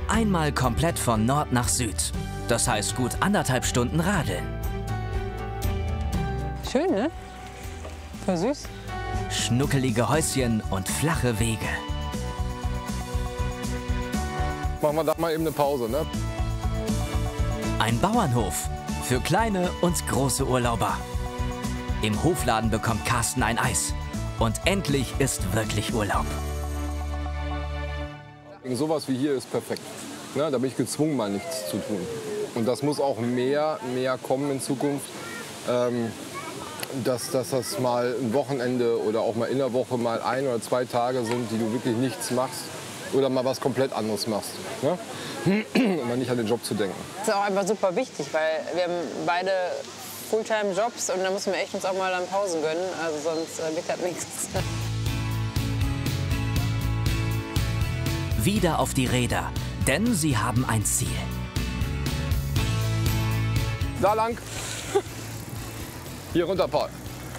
Einmal komplett von Nord nach Süd. Das heißt gut 1,5 Stunden radeln. Schön, ne? Voll süß. Schnuckelige Häuschen und flache Wege. Machen wir da mal eben eine Pause, ne? Ein Bauernhof für kleine und große Urlauber. Im Hofladen bekommt Carsten ein Eis. Und endlich ist wirklich Urlaub. Sowas wie hier ist perfekt. Ne, da bin ich gezwungen, mal nichts zu tun. Und das muss auch mehr kommen in Zukunft. Dass das mal ein Wochenende oder auch mal in der Woche mal 1 oder 2 Tage sind, die du wirklich nichts machst oder mal was komplett anderes machst. Ne? Um mal nicht an den Job zu denken. Das ist auch einfach super wichtig, weil wir haben beide Fulltime-Jobs und da müssen wir echt uns auch mal dann Pausen gönnen, also sonst wird das nichts. Wieder auf die Räder, denn sie haben ein Ziel. Da lang. Hier runter, Paul.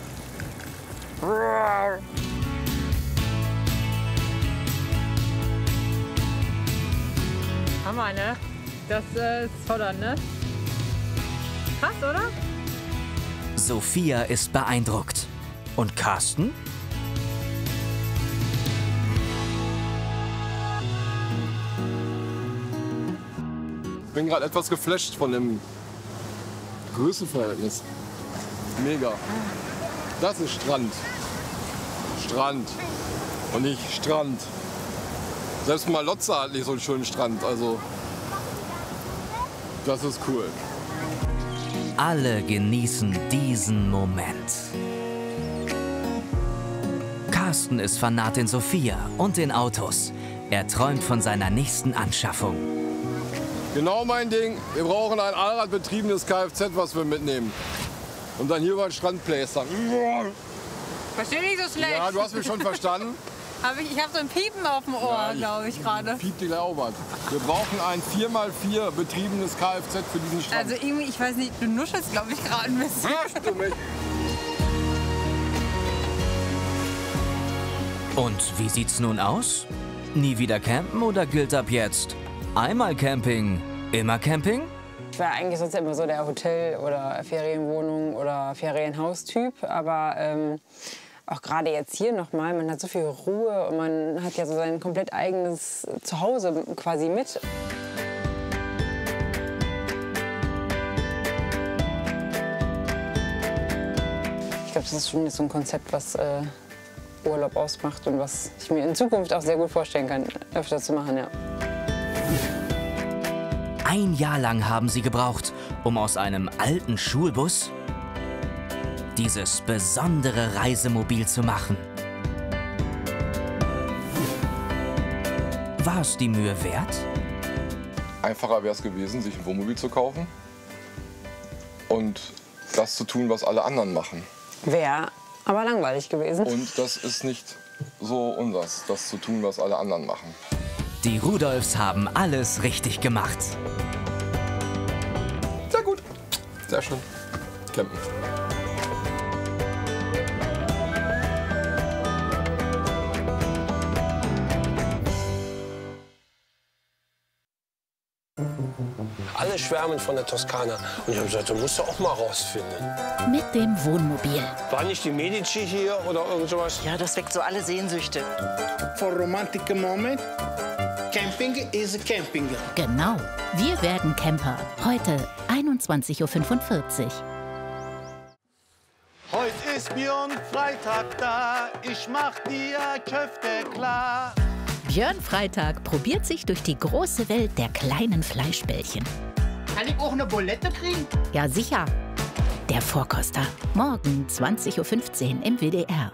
Hammer, ne? Das ist toller, ne? Krass, oder? Sophia ist beeindruckt. Und Carsten? Ich bin gerade etwas geflasht von dem Größenverhältnis. Mega. Das ist Strand. Strand. Und nicht Strand. Selbst Malotza hat nicht so einen schönen Strand. Also, das ist cool. Alle genießen diesen Moment. Carsten ist Fanat in Sophia und in Autos. Er träumt von seiner nächsten Anschaffung. Genau mein Ding. Wir brauchen ein allradbetriebenes Kfz, was wir mitnehmen. Und dann hier über den Strand plästern. Verstehe nicht so schlecht. Ja, du hast mich schon verstanden. Ich habe so ein Piepen auf dem Ohr, glaube ich, gerade. Piept die Laubert. Wir brauchen ein 4x4 betriebenes Kfz für diesen Strand. Also irgendwie, ich weiß nicht, du nuschelst, glaube ich, gerade ein bisschen. Hörst du mich? Und wie sieht's nun aus? Nie wieder campen oder gilt ab jetzt? Einmal Camping, immer Camping? Ich war eigentlich sonst immer so der Hotel- oder Ferienwohnung- oder Ferienhaustyp, aber auch gerade jetzt hier nochmal, man hat so viel Ruhe und man hat ja so sein komplett eigenes Zuhause quasi mit. Ich glaube, das ist schon so ein Konzept, was Urlaub ausmacht und was ich mir in Zukunft auch sehr gut vorstellen kann, öfter zu machen, ja. 1 Jahr lang haben sie gebraucht, um aus einem alten Schulbus dieses besondere Reisemobil zu machen. War es die Mühe wert? Einfacher wäre es gewesen, sich ein Wohnmobil zu kaufen und das zu tun, was alle anderen machen. Wäre aber langweilig gewesen. Und das ist nicht so unseres, das zu tun, was alle anderen machen. Die Rudolfs haben alles richtig gemacht. Sehr gut. Sehr schön. Campen. Alle schwärmen von der Toskana. Und ich habe gesagt, du musst du auch mal rausfinden. Mit dem Wohnmobil. War nicht die Medici hier oder irgend sowas? Ja, das weckt so alle Sehnsüchte. For romantic moment, camping is camping. Genau. Wir werden Camper. Heute 21:45 Uhr. Heute ist Björn Freitag da, ich mach dir Köfte klar. Björn Freitag probiert sich durch die große Welt der kleinen Fleischbällchen. Kann ich auch eine Bulette kriegen? Ja, sicher. Der Vorkoster. Morgen 20:15 Uhr im WDR.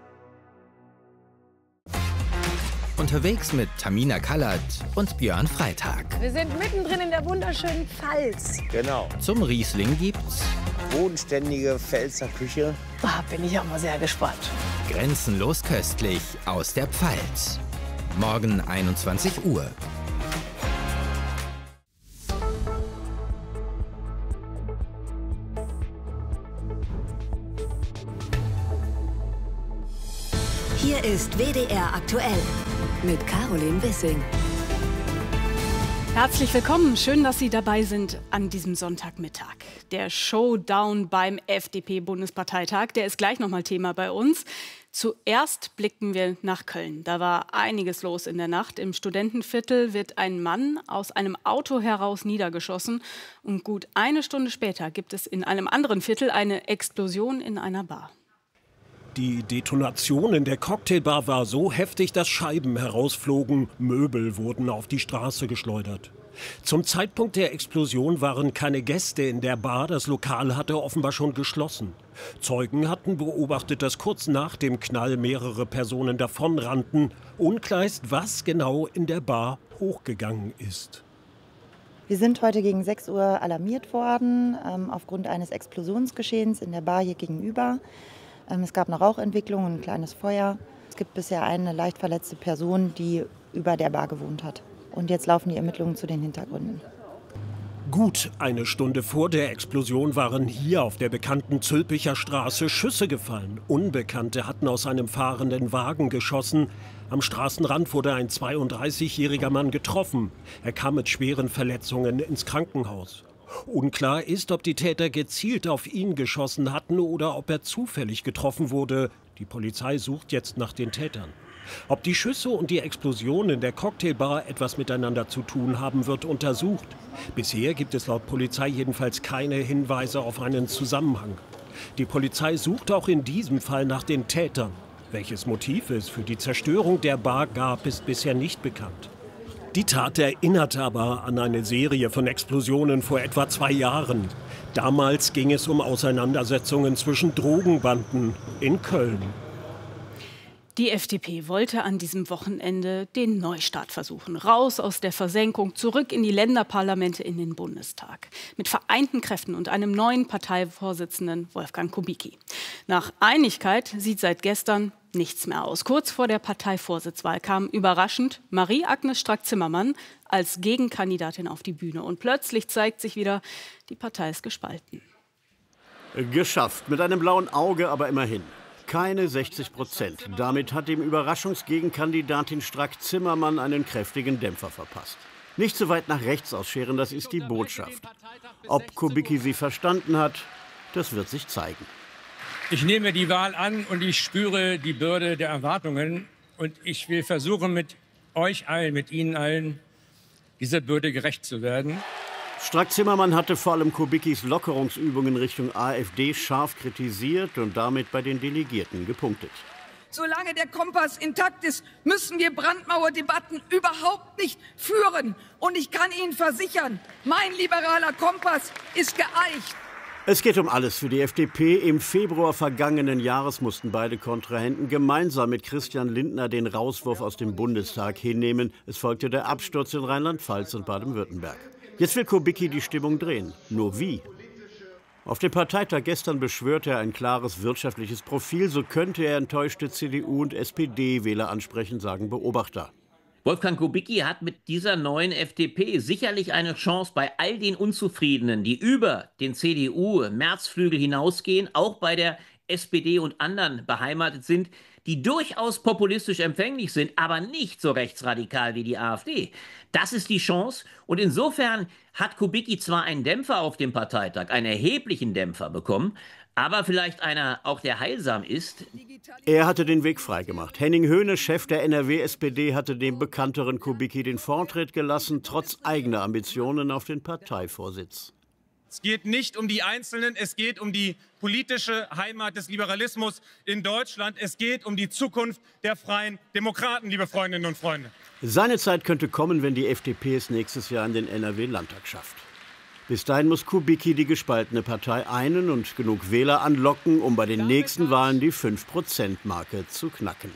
Unterwegs mit Tamina Kallert und Björn Freitag. Wir sind mittendrin in der wunderschönen Pfalz. Genau. Zum Riesling gibt's Bodenständige Pfälzer Küche. Bin ich auch mal sehr gespannt. Grenzenlos köstlich aus der Pfalz. Morgen 21 Uhr. Hier ist WDR aktuell mit Caroline Wissing. Herzlich willkommen, schön, dass Sie dabei sind an diesem Sonntagmittag. Der Showdown beim FDP-Bundesparteitag, der ist gleich nochmal Thema bei uns. Zuerst blicken wir nach Köln. Da war einiges los in der Nacht. Im Studentenviertel wird ein Mann aus einem Auto heraus niedergeschossen. Und gut eine Stunde später gibt es in einem anderen Viertel eine Explosion in einer Bar. Die Detonation in der Cocktailbar war so heftig, dass Scheiben herausflogen, Möbel wurden auf die Straße geschleudert. Zum Zeitpunkt der Explosion waren keine Gäste in der Bar, das Lokal hatte offenbar schon geschlossen. Zeugen hatten beobachtet, dass kurz nach dem Knall mehrere Personen davonrannten. Unklar ist, was genau in der Bar hochgegangen ist. Wir sind heute gegen 6 Uhr alarmiert worden, aufgrund eines Explosionsgeschehens in der Bar hier gegenüber. Es gab eine Rauchentwicklung und ein kleines Feuer. Es gibt bisher eine leicht verletzte Person, die über der Bar gewohnt hat. Und jetzt laufen die Ermittlungen zu den Hintergründen. Gut eine Stunde vor der Explosion waren hier auf der bekannten Zülpicher Straße Schüsse gefallen. Unbekannte hatten aus einem fahrenden Wagen geschossen. Am Straßenrand wurde ein 32-jähriger Mann getroffen. Er kam mit schweren Verletzungen ins Krankenhaus. Unklar ist, ob die Täter gezielt auf ihn geschossen hatten oder ob er zufällig getroffen wurde. Die Polizei sucht jetzt nach den Tätern. Ob die Schüsse und die Explosion in der Cocktailbar etwas miteinander zu tun haben, wird untersucht. Bisher gibt es laut Polizei jedenfalls keine Hinweise auf einen Zusammenhang. Die Polizei sucht auch in diesem Fall nach den Tätern. Welches Motiv es für die Zerstörung der Bar gab, ist bisher nicht bekannt. Die Tat erinnert aber an eine Serie von Explosionen vor etwa 2 Jahren. Damals ging es um Auseinandersetzungen zwischen Drogenbanden in Köln. Die FDP wollte an diesem Wochenende den Neustart versuchen. Raus aus der Versenkung, zurück in die Länderparlamente, in den Bundestag. Mit vereinten Kräften und einem neuen Parteivorsitzenden, Wolfgang Kubicki. Nach Einigkeit sieht seit gestern nichts mehr aus. Kurz vor der Parteivorsitzwahl kam überraschend Marie-Agnes Strack-Zimmermann als Gegenkandidatin auf die Bühne. Und plötzlich zeigt sich wieder, die Partei ist gespalten. Geschafft, mit einem blauen Auge, aber immerhin. Keine 60%. Damit hat dem Überraschungsgegenkandidatin Strack-Zimmermann einen kräftigen Dämpfer verpasst. Nicht so weit nach rechts ausscheren, das ist die Botschaft. Ob Kubicki sie verstanden hat, das wird sich zeigen. Ich nehme die Wahl an und ich spüre die Bürde der Erwartungen. Und ich will versuchen, mit euch allen, mit Ihnen allen, dieser Bürde gerecht zu werden. Strack-Zimmermann hatte vor allem Kubickis Lockerungsübungen Richtung AfD scharf kritisiert und damit bei den Delegierten gepunktet. Solange der Kompass intakt ist, müssen wir Brandmauerdebatten überhaupt nicht führen. Und ich kann Ihnen versichern, mein liberaler Kompass ist geeicht. Es geht um alles für die FDP. Im Februar vergangenen Jahres mussten beide Kontrahenten gemeinsam mit Christian Lindner den Rauswurf aus dem Bundestag hinnehmen. Es folgte der Absturz in Rheinland-Pfalz und Baden-Württemberg. Jetzt will Kubicki die Stimmung drehen. Nur wie? Auf dem Parteitag gestern beschwörte er ein klares wirtschaftliches Profil. So könnte er enttäuschte CDU- und SPD-Wähler ansprechen, sagen Beobachter. Wolfgang Kubicki hat mit dieser neuen FDP sicherlich eine Chance, bei all den Unzufriedenen, die über den CDU-Märzflügel hinausgehen, auch bei der SPD und anderen beheimatet sind, die durchaus populistisch empfänglich sind, aber nicht so rechtsradikal wie die AfD. Das ist die Chance. Und insofern hat Kubicki zwar einen Dämpfer auf dem Parteitag, einen erheblichen Dämpfer bekommen, aber vielleicht einer auch, der heilsam ist. Er hatte den Weg freigemacht. Henning Höhne, Chef der NRW-SPD, hatte dem bekannteren Kubicki den Vortritt gelassen, trotz eigener Ambitionen auf den Parteivorsitz. Es geht nicht um die Einzelnen, es geht um die politische Heimat des Liberalismus in Deutschland. Es geht um die Zukunft der Freien Demokraten, liebe Freundinnen und Freunde. Seine Zeit könnte kommen, wenn die FDP es nächstes Jahr in den NRW-Landtag schafft. Bis dahin muss Kubicki die gespaltene Partei einen und genug Wähler anlocken, um bei den nächsten Wahlen die 5%-Marke zu knacken.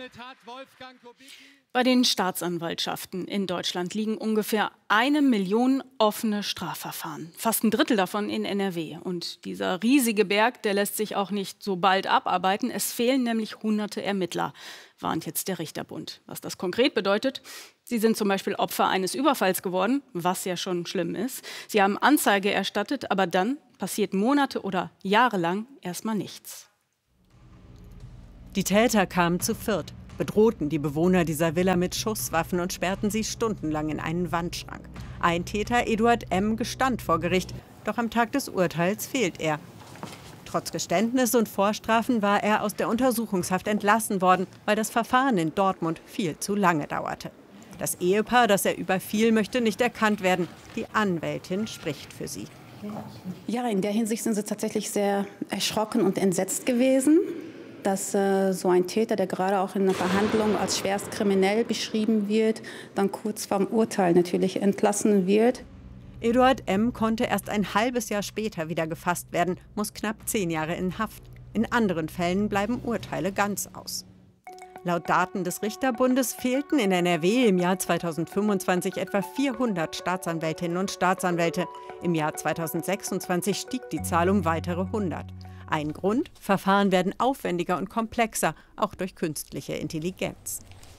Bei den Staatsanwaltschaften in Deutschland liegen ungefähr 1 Million offene Strafverfahren. Fast ein Drittel davon in NRW. Und dieser riesige Berg, der lässt sich auch nicht so bald abarbeiten. Es fehlen nämlich hunderte Ermittler, warnt jetzt der Richterbund. Was das konkret bedeutet: Sie sind zum Beispiel Opfer eines Überfalls geworden, was ja schon schlimm ist. Sie haben Anzeige erstattet, aber dann passiert Monate oder Jahre lang erstmal nichts. Die Täter kamen zu viert, bedrohten die Bewohner dieser Villa mit Schusswaffen und sperrten sie stundenlang in einen Wandschrank. Ein Täter, Eduard M., gestand vor Gericht. Doch am Tag des Urteils fehlt er. Trotz Geständnis und Vorstrafen war er aus der Untersuchungshaft entlassen worden, weil das Verfahren in Dortmund viel zu lange dauerte. Das Ehepaar, das er überfiel, möchte nicht erkannt werden. Die Anwältin spricht für sie. Ja, in der Hinsicht sind sie tatsächlich sehr erschrocken und entsetzt gewesen, dass so ein Täter, der gerade auch in einer Verhandlung als schwerst kriminell beschrieben wird, dann kurz vorm Urteil natürlich entlassen wird. Eduard M. konnte erst ein halbes Jahr später wieder gefasst werden, muss knapp 10 Jahre in Haft. In anderen Fällen bleiben Urteile ganz aus. Laut Daten des Richterbundes fehlten in NRW im Jahr 2025 etwa 400 Staatsanwältinnen und Staatsanwälte. Im Jahr 2026 stieg die Zahl um weitere 100. Ein Grund: Verfahren werden aufwendiger und komplexer, auch durch künstliche Intelligenz.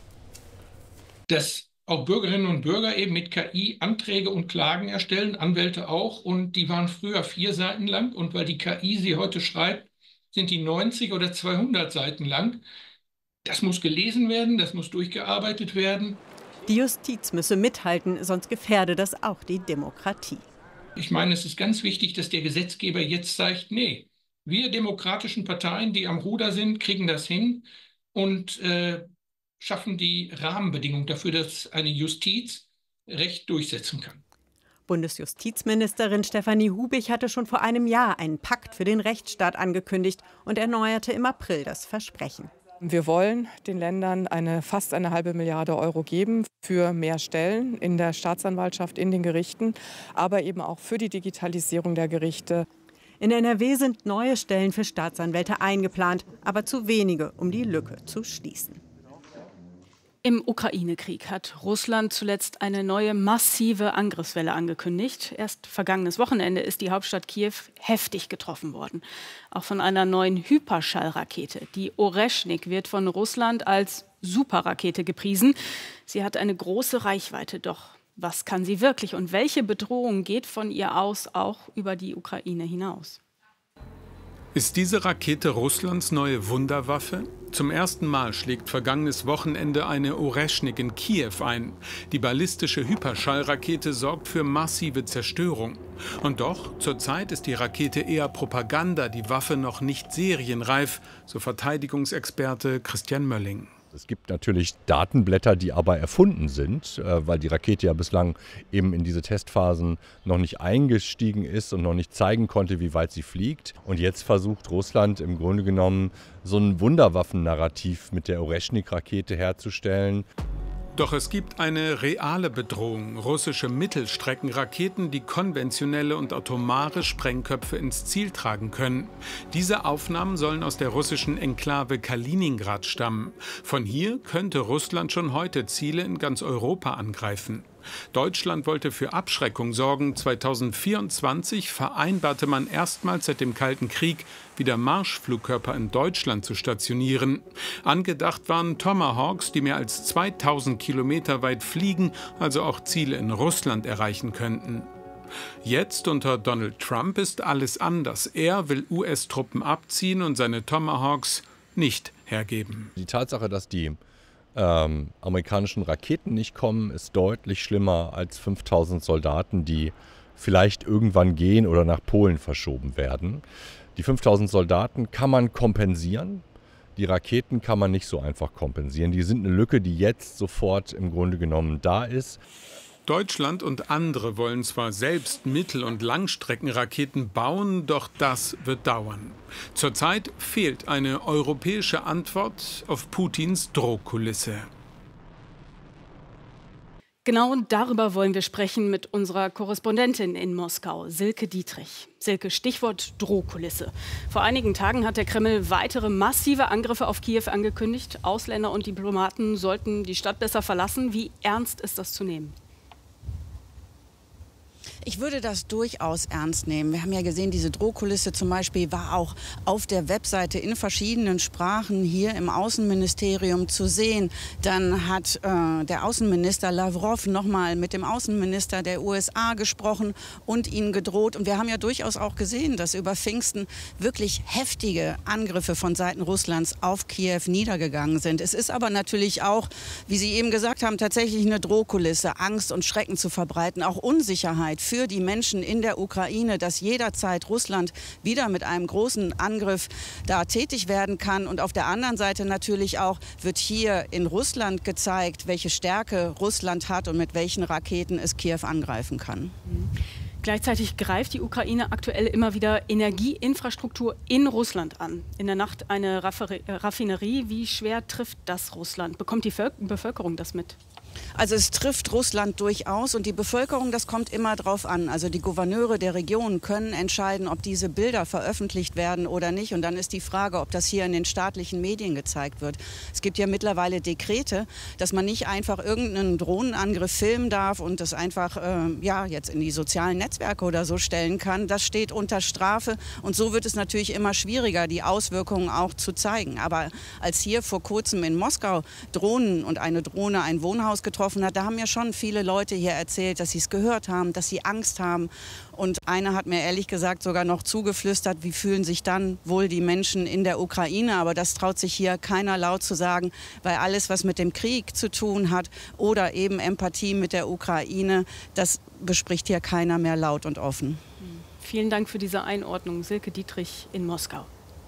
Dass auch Bürgerinnen und Bürger eben mit KI Anträge und Klagen erstellen, Anwälte auch, und die waren früher 4 Seiten lang, und weil die KI sie heute schreibt, sind die 90 oder 200 Seiten lang. Das muss gelesen werden, das muss durchgearbeitet werden. Die Justiz müsse mithalten, sonst gefährde das auch die Demokratie. Ich meine, es ist ganz wichtig, dass der Gesetzgeber jetzt sagt, nee, wir demokratischen Parteien, die am Ruder sind, kriegen das hin und schaffen die Rahmenbedingungen dafür, dass eine Justiz Recht durchsetzen kann. Bundesjustizministerin Stefanie Hubig hatte schon vor einem Jahr einen Pakt für den Rechtsstaat angekündigt und erneuerte im April das Versprechen. Wir wollen den Ländern fast eine halbe Milliarde Euro geben für mehr Stellen in der Staatsanwaltschaft, in den Gerichten, aber eben auch für die Digitalisierung der Gerichte. In NRW sind neue Stellen für Staatsanwälte eingeplant, aber zu wenige, um die Lücke zu schließen. Im Ukraine-Krieg hat Russland zuletzt eine neue massive Angriffswelle angekündigt. Erst vergangenes Wochenende ist die Hauptstadt Kiew heftig getroffen worden. Auch von einer neuen Hyperschallrakete. Die Oreschnik wird von Russland als Superrakete gepriesen. Sie hat eine große Reichweite. Doch was kann sie wirklich und welche Bedrohung geht von ihr aus auch über die Ukraine hinaus? Ist diese Rakete Russlands neue Wunderwaffe? Zum ersten Mal schlägt vergangenes Wochenende eine Oreschnik in Kiew ein. Die ballistische Hyperschallrakete sorgt für massive Zerstörung. Und doch, zurzeit ist die Rakete eher Propaganda, die Waffe noch nicht serienreif, so Verteidigungsexperte Christian Mölling. Es gibt natürlich Datenblätter, die aber erfunden sind, weil die Rakete ja bislang eben in diese Testphasen noch nicht eingestiegen ist und noch nicht zeigen konnte, wie weit sie fliegt. Und jetzt versucht Russland im Grunde genommen so ein Wunderwaffennarrativ mit der Oreschnik-Rakete herzustellen. Doch es gibt eine reale Bedrohung. Russische Mittelstreckenraketen, die konventionelle und atomare Sprengköpfe ins Ziel tragen können. Diese Aufnahmen sollen aus der russischen Enklave Kaliningrad stammen. Von hier könnte Russland schon heute Ziele in ganz Europa angreifen. Deutschland wollte für Abschreckung sorgen. 2024 vereinbarte man erstmals seit dem Kalten Krieg, wieder Marschflugkörper in Deutschland zu stationieren. Angedacht waren Tomahawks, die mehr als 2000 Kilometer weit fliegen, also auch Ziele in Russland erreichen könnten. Jetzt unter Donald Trump ist alles anders. Er will US-Truppen abziehen und seine Tomahawks nicht hergeben. Die Tatsache, dass die amerikanischen Raketen nicht kommen, ist deutlich schlimmer als 5000 Soldaten, die vielleicht irgendwann gehen oder nach Polen verschoben werden. Die 5000 Soldaten kann man kompensieren, die Raketen kann man nicht so einfach kompensieren. Die sind eine Lücke, die jetzt sofort im Grunde genommen da ist. Deutschland und andere wollen zwar selbst Mittel- und Langstreckenraketen bauen, doch das wird dauern. Zurzeit fehlt eine europäische Antwort auf Putins Drohkulisse. Genau darüber wollen wir sprechen mit unserer Korrespondentin in Moskau, Silke Dietrich. Silke, Stichwort Drohkulisse. Vor einigen Tagen hat der Kreml weitere massive Angriffe auf Kiew angekündigt. Ausländer und Diplomaten sollten die Stadt besser verlassen. Wie ernst ist das zu nehmen? Ich würde das durchaus ernst nehmen. Wir haben ja gesehen, diese Drohkulisse zum Beispiel war auch auf der Webseite in verschiedenen Sprachen hier im Außenministerium zu sehen. Dann hat der Außenminister Lavrov nochmal mit dem Außenminister der USA gesprochen und ihnen gedroht. Und wir haben ja durchaus auch gesehen, dass über Pfingsten wirklich heftige Angriffe von Seiten Russlands auf Kiew niedergegangen sind. Es ist aber natürlich auch, wie Sie eben gesagt haben, tatsächlich eine Drohkulisse, Angst und Schrecken zu verbreiten, auch Unsicherheit für die Menschen in der Ukraine, dass jederzeit Russland wieder mit einem großen Angriff da tätig werden kann. Und auf der anderen Seite natürlich auch wird hier in Russland gezeigt, welche Stärke Russland hat und mit welchen Raketen es Kiew angreifen kann. Gleichzeitig greift die Ukraine aktuell immer wieder Energieinfrastruktur in Russland an. In der Nacht eine Raffinerie. Wie schwer trifft das Russland? Bekommt die Bevölkerung das mit? Also es trifft Russland durchaus und die Bevölkerung, das kommt immer drauf an. Also die Gouverneure der Region können entscheiden, ob diese Bilder veröffentlicht werden oder nicht. Und dann ist die Frage, ob das hier in den staatlichen Medien gezeigt wird. Es gibt ja mittlerweile Dekrete, dass man nicht einfach irgendeinen Drohnenangriff filmen darf und das einfach jetzt in die sozialen Netzwerke oder so stellen kann. Das steht unter Strafe und so wird es natürlich immer schwieriger, die Auswirkungen auch zu zeigen. Aber als hier vor kurzem in Moskau Drohnen und eine Drohne ein Wohnhaus getroffen hat, da haben ja schon viele Leute hier erzählt, dass sie es gehört haben, dass sie Angst haben. Und einer hat mir ehrlich gesagt sogar noch zugeflüstert, wie fühlen sich dann wohl die Menschen in der Ukraine. Aber das traut sich hier keiner laut zu sagen, weil alles, was mit dem Krieg zu tun hat oder eben Empathie mit der Ukraine, das bespricht hier keiner mehr laut und offen. Vielen Dank für diese Einordnung. Silke Dietrich in Moskau.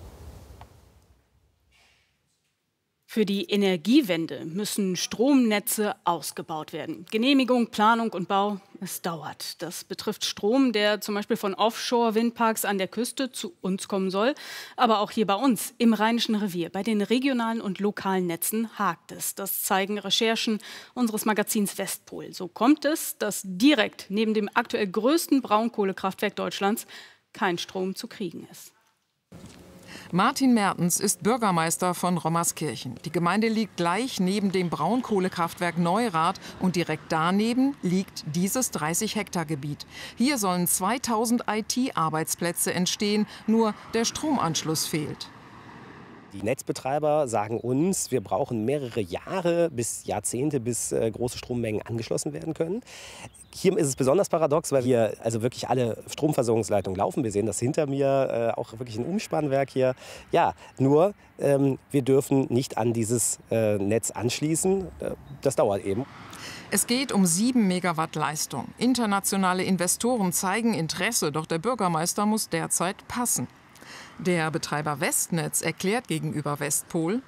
Für die Energiewende müssen Stromnetze ausgebaut werden. Genehmigung, Planung und Bau, es dauert. Das betrifft Strom, der zum Beispiel von Offshore-Windparks an der Küste zu uns kommen soll. Aber auch hier bei uns im Rheinischen Revier, bei den regionalen und lokalen Netzen hakt es. Das zeigen Recherchen unseres Magazins Westpol. So kommt es, dass direkt neben dem aktuell größten Braunkohlekraftwerk Deutschlands kein Strom zu kriegen ist. Martin Mertens ist Bürgermeister von Rommerskirchen. Die Gemeinde liegt gleich neben dem Braunkohlekraftwerk Neurath und direkt daneben liegt dieses 30-Hektar-Gebiet. Hier sollen 2000 IT-Arbeitsplätze entstehen, nur der Stromanschluss fehlt. Die Netzbetreiber sagen uns, wir brauchen mehrere Jahre bis Jahrzehnte, bis große Strommengen angeschlossen werden können. Hier ist es besonders paradox, weil hier also wirklich alle Stromversorgungsleitungen laufen. Wir sehen das hinter mir, auch wirklich ein Umspannwerk hier. Ja, nur wir dürfen nicht an dieses Netz anschließen. Das dauert eben. Es geht um 7 Megawatt Leistung. Internationale Investoren zeigen Interesse, doch der Bürgermeister muss derzeit passen. Der Betreiber Westnetz erklärt gegenüber Westpol: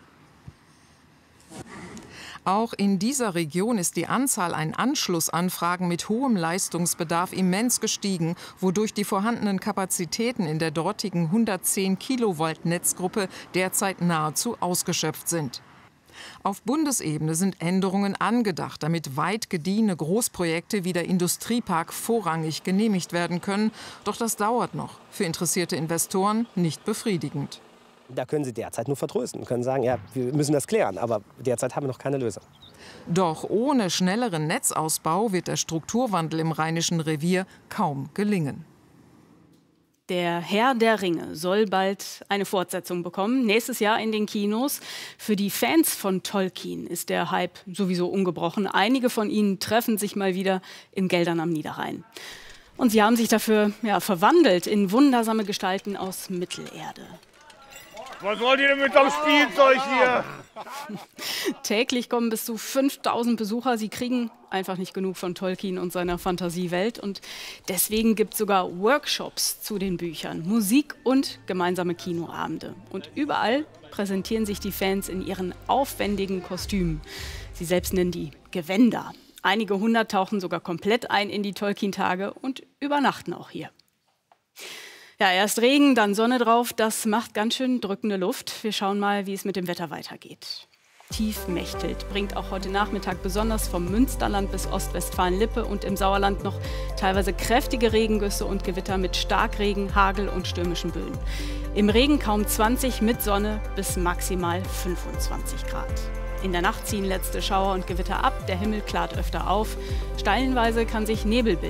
Auch in dieser Region ist die Anzahl an Anschlussanfragen mit hohem Leistungsbedarf immens gestiegen, wodurch die vorhandenen Kapazitäten in der dortigen 110 Kilovolt Netzgruppe derzeit nahezu ausgeschöpft sind. Auf Bundesebene sind Änderungen angedacht, damit weit gediehene Großprojekte wie der Industriepark vorrangig genehmigt werden können. Doch das dauert noch. Für interessierte Investoren nicht befriedigend. Da können Sie derzeit nur vertrösten und können sagen, ja, wir müssen das klären. Aber derzeit haben wir noch keine Lösung. Doch ohne schnelleren Netzausbau wird der Strukturwandel im Rheinischen Revier kaum gelingen. Der Herr der Ringe soll bald eine Fortsetzung bekommen, nächstes Jahr in den Kinos. Für die Fans von Tolkien ist der Hype sowieso ungebrochen. Einige von ihnen treffen sich mal wieder in Geldern am Niederrhein. Und sie haben sich dafür verwandelt in wundersame Gestalten aus Mittelerde. Was wollt ihr denn mit dem Spielzeug hier? Täglich kommen bis zu 5000 Besucher. Sie kriegen einfach nicht genug von Tolkien und seiner Fantasiewelt. Und deswegen gibt es sogar Workshops zu den Büchern, Musik und gemeinsame Kinoabende. Und überall präsentieren sich die Fans in ihren aufwendigen Kostümen. Sie selbst nennen die Gewänder. Einige 100 tauchen sogar komplett ein in die Tolkien-Tage und übernachten auch hier. Ja, erst Regen, dann Sonne drauf. Das macht ganz schön drückende Luft. Wir schauen mal, wie es mit dem Wetter weitergeht. Tiefmächtelt bringt auch heute Nachmittag besonders vom Münsterland bis Ostwestfalen-Lippe und im Sauerland noch teilweise kräftige Regengüsse und Gewitter mit Starkregen, Hagel und stürmischen Böen. Im Regen kaum 20, mit Sonne bis maximal 25 Grad. In der Nacht ziehen letzte Schauer und Gewitter ab, der Himmel klart öfter auf. Stellenweise kann sich Nebel bilden.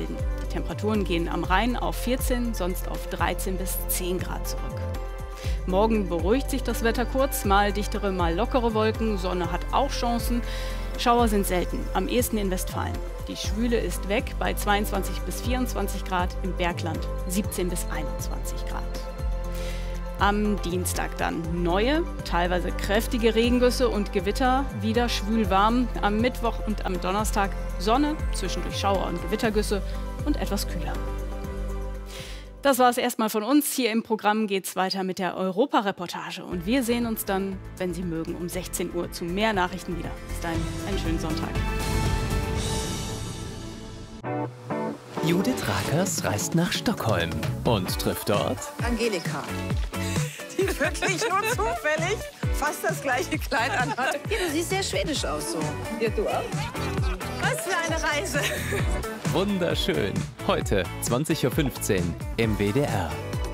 Temperaturen gehen am Rhein auf 14, sonst auf 13 bis 10 Grad zurück. Morgen beruhigt sich das Wetter kurz, mal dichtere, mal lockere Wolken, Sonne hat auch Chancen. Schauer sind selten, am ehesten in Westfalen. Die Schwüle ist weg bei 22 bis 24 Grad, im Bergland 17 bis 21 Grad. Am Dienstag dann neue, teilweise kräftige Regengüsse und Gewitter, wieder schwül warm. Am Mittwoch und am Donnerstag Sonne, zwischendurch Schauer und Gewittergüsse und etwas kühler. Das war es erstmal von uns. Hier im Programm geht es weiter mit der Europa-Reportage. Und wir sehen uns dann, wenn Sie mögen, um 16 Uhr zu mehr Nachrichten wieder. Bis dahin, einen schönen Sonntag. Judith Rakers reist nach Stockholm und trifft dort Angelika, die wirklich nur zufällig fast das gleiche Kleid anhat. Ja, du siehst sehr schwedisch aus so. Ja, du auch. Was für eine Reise. Wunderschön. Heute 20:15 Uhr im WDR.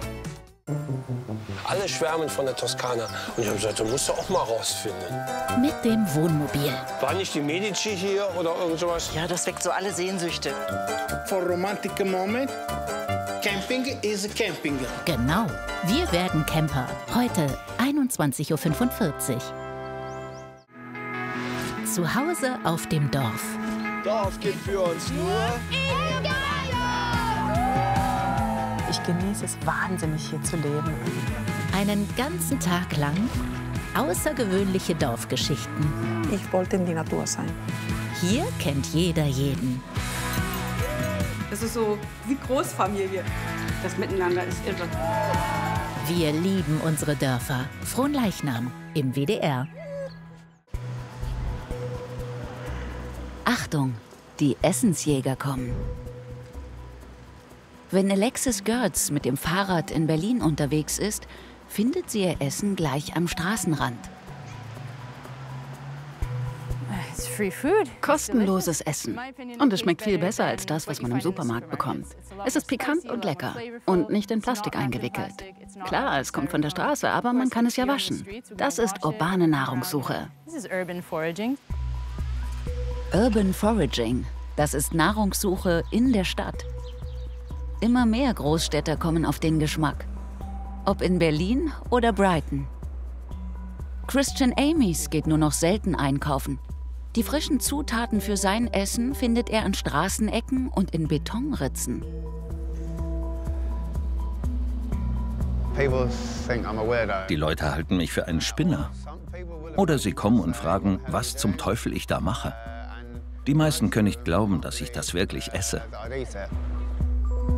Alle schwärmen von der Toskana. Und ich habe gesagt, du musst auch mal rausfinden. Mit dem Wohnmobil. War nicht die Medici hier oder irgend sowas? Ja, das weckt so alle Sehnsüchte. For romantic moment, camping is camping. Genau. Wir werden Camper. Heute 21:45 Uhr. Zu Hause auf dem Dorf. Dorf gibt für uns nur Ich genieße es wahnsinnig, hier zu leben. Einen ganzen Tag lang außergewöhnliche Dorfgeschichten. Ich wollte in die Natur sein. Hier kennt jeder jeden. Das ist so wie Großfamilie. Das Miteinander ist irre. Wir lieben unsere Dörfer. Fronleichnam im WDR. Achtung, die Essensjäger kommen. Wenn Alexis Görz mit dem Fahrrad in Berlin unterwegs ist, findet sie ihr Essen gleich am Straßenrand. Kostenloses Essen. Und es schmeckt viel besser als das, was man im Supermarkt bekommt. Es ist pikant und lecker und nicht in Plastik eingewickelt. Klar, es kommt von der Straße, aber man kann es ja waschen. Das ist urbane Nahrungssuche. Urban Foraging, das ist Nahrungssuche in der Stadt. Immer mehr Großstädter kommen auf den Geschmack. Ob in Berlin oder Brighton. Christian Amies geht nur noch selten einkaufen. Die frischen Zutaten für sein Essen findet er an Straßenecken und in Betonritzen. Die Leute halten mich für einen Spinner. Oder sie kommen und fragen, was zum Teufel ich da mache. Die meisten können nicht glauben, dass ich das wirklich esse.